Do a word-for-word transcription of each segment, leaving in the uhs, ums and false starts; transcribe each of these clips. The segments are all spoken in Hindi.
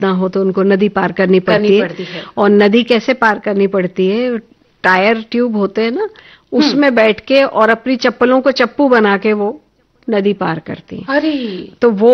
ना हो तो उनको नदी पार करनी पड़ती, करनी पड़ती है।, है और नदी कैसे पार करनी पड़ती है, टायर ट्यूब होते हैं ना, उसमें बैठ के और अपनी चप्पलों को चप्पू बना के वो नदी पार करती हैं। अरे तो वो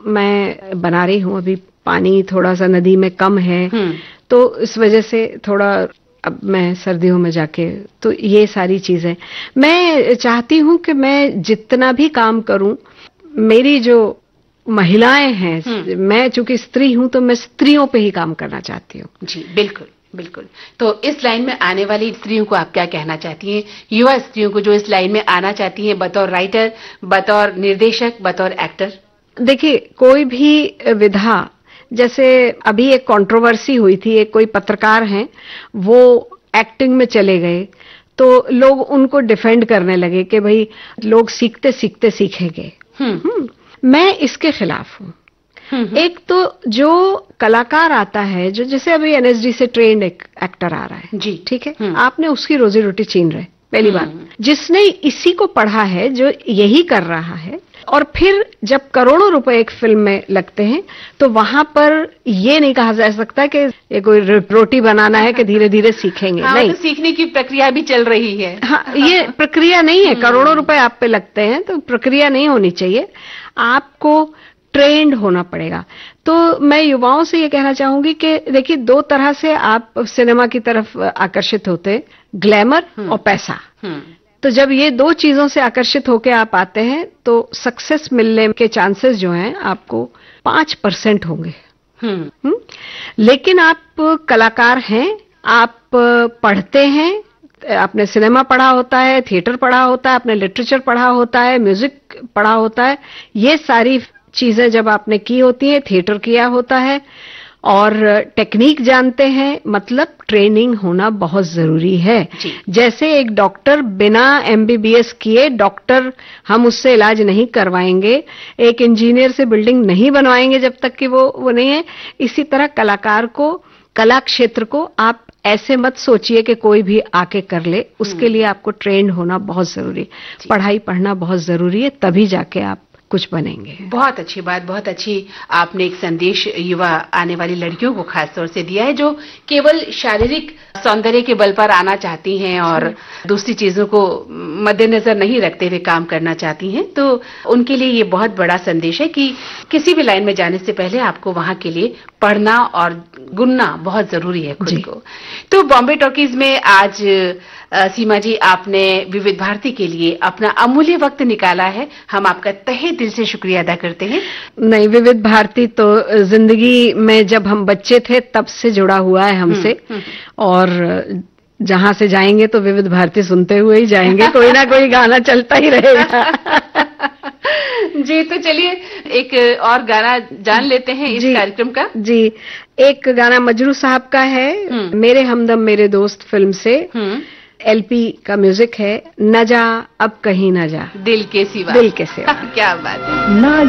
मैं बना रही हूँ अभी। पानी थोड़ा सा नदी में कम है तो इस वजह से थोड़ा अब मैं सर्दियों में जाके, तो ये सारी चीजें मैं चाहती हूँ कि मैं जितना भी काम करूँ, मेरी जो महिलाएं हैं, मैं चूंकि स्त्री हूं तो मैं स्त्रियों पे ही काम करना चाहती हूँ। जी बिल्कुल बिल्कुल। तो इस लाइन में आने वाली स्त्रियों को आप क्या कहना चाहती हैं, युवा स्त्रियों को जो इस लाइन में आना चाहती हैं, बतौर राइटर, बतौर निर्देशक, बतौर एक्टर? देखिए, कोई भी विधा, जैसे अभी एक कंट्रोवर्सी हुई थी, एक कोई पत्रकार हैं वो एक्टिंग में चले गए तो लोग उनको डिफेंड करने लगे कि भाई लोग सीखते सीखते सीखेंगे। हम्म मैं इसके खिलाफ हूँ। एक तो जो कलाकार आता है, जो जैसे अभी एनएसडी से ट्रेंड एक एक्टर आ रहा है, जी ठीक है, आपने उसकी रोजी रोटी छीन रहे, पहली बात। जिसने इसी को पढ़ा है, जो यही कर रहा है, और फिर जब करोड़ों रुपए एक फिल्म में लगते हैं तो वहां पर ये नहीं कहा जा सकता कि ये कोई रोटी बनाना है कि धीरे धीरे सीखेंगे। हाँ, नहीं, तो सीखने की प्रक्रिया भी चल रही है। हाँ, ये प्रक्रिया नहीं है। करोड़ों रुपए आप पे लगते हैं तो प्रक्रिया नहीं होनी चाहिए, आपको ट्रेंड होना पड़ेगा। तो मैं युवाओं से ये कहना चाहूंगी कि देखिए, दो तरह से आप सिनेमा की तरफ आकर्षित होते, ग्लैमर और पैसा। तो जब ये दो चीजों से आकर्षित होकर आप आते हैं तो सक्सेस मिलने के चांसेस जो हैं आपको पांच परसेंट होंगे। हम्म लेकिन आप कलाकार हैं, आप पढ़ते हैं, आपने सिनेमा पढ़ा होता है, थिएटर पढ़ा होता है, आपने लिटरेचर पढ़ा होता है, म्यूजिक पढ़ा होता है, ये सारी चीजें जब आपने की होती है, थिएटर किया होता है और टेक्निक जानते हैं, मतलब ट्रेनिंग होना बहुत जरूरी है। जैसे एक डॉक्टर बिना एमबीबीएस किए डॉक्टर, हम उससे इलाज नहीं करवाएंगे, एक इंजीनियर से बिल्डिंग नहीं बनवाएंगे जब तक कि वो वो नहीं है। इसी तरह कलाकार को, कला क्षेत्र को आप ऐसे मत सोचिए कि कोई भी आके कर ले, उसके लिए आपको ट्रेंड होना बहुत जरूरी, पढ़ाई पढ़ना बहुत जरूरी है, तभी जाके आप कुछ बनेंगे। बहुत अच्छी बात, बहुत अच्छी आपने एक संदेश युवा आने वाली लड़कियों को खास तौर से दिया है, जो केवल शारीरिक सौंदर्य के बल पर आना चाहती हैं और दूसरी चीजों को मद्देनजर नहीं रखते हुए काम करना चाहती हैं। तो उनके लिए ये बहुत बड़ा संदेश है कि किसी भी लाइन में जाने से पहले आपको वहां के लिए पढ़ना और गुनना बहुत जरूरी है खुद को। तो बॉम्बे टॉकीज में आज सीमा जी, आपने विविध भारती के लिए अपना अमूल्य वक्त निकाला है, हम आपका तहे दिल से शुक्रिया अदा करते हैं। नहीं, विविध भारती तो जिंदगी में जब हम बच्चे थे तब से जुड़ा हुआ है हमसे, और जहां से जाएंगे तो विविध भारती सुनते हुए ही जाएंगे, कोई ना कोई गाना चलता ही रहेगा। जी, तो चलिए एक और गाना जान लेते हैं इस कार्यक्रम का। जी, एक गाना मजरू साहब का है, मेरे हमदम मेरे दोस्त फिल्म से, एलपी का म्यूजिक है, न जा अब कहीं न जा, दिल के सिवा। दिल के सिवा। क्या बात है।